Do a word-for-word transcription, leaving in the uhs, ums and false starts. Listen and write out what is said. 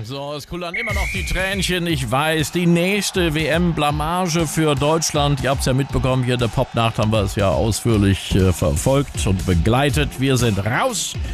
So, es kullern immer noch die Tränchen. Ich weiß, die nächste W M-Blamage für Deutschland. Ihr habt es ja mitbekommen, hier in der Popnacht haben wir es ja ausführlich äh, verfolgt und begleitet. Wir sind raus.